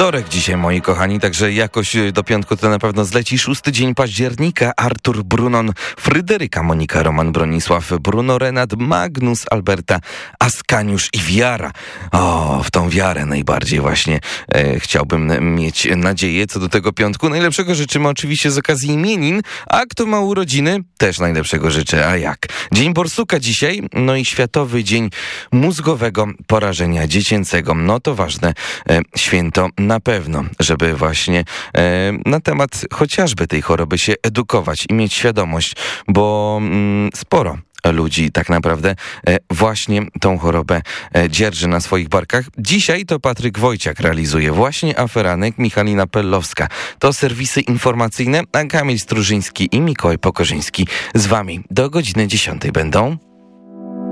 Wtorek dzisiaj, moi kochani, także jakoś do piątku to na pewno zleci. 6 dzień października. Artur Brunon, Fryderyka, Monika, Roman, Bronisław, Bruno, Renat, Magnus, Alberta, Askaniusz i Wiara. O, w tą wiarę najbardziej właśnie chciałbym mieć nadzieję co do tego piątku. Najlepszego życzymy oczywiście z okazji imienin, a kto ma urodziny, też najlepszego życzę. A jak? Dzień Borsuka dzisiaj, no i Światowy Dzień Mózgowego Porażenia Dziecięcego. No to ważne święto na pewno, żeby właśnie na temat chociażby tej choroby się edukować i mieć świadomość, bo sporo ludzi tak naprawdę właśnie tą chorobę dzierży na swoich barkach. Dzisiaj to Patryk Wojciak realizuje właśnie Aferanek, Michalina Pellowska. To serwisy informacyjne, a Kamil Strużyński i Mikołaj Pokorzyński z wami do godziny 10 będą.